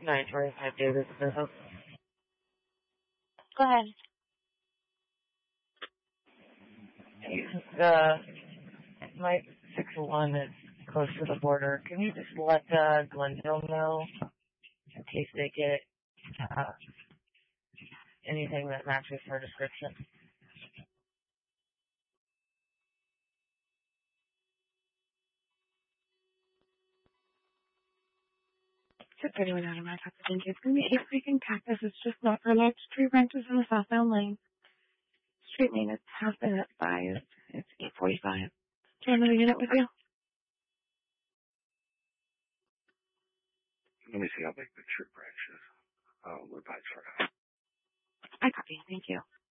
925 Davis. Go ahead. My 601 is close to the border. Can you just let Glendale know in case they get anything that matches her description? It's anyone out of my type of thing. It's going to be a freaking cactus. It's just not for large tree branches in the southbound lane. Street maintenance has been advised. It's 8:45. Do you want another unit with you? Let me see. I'll make the tree branches. We're by for now. I copy. Thank you.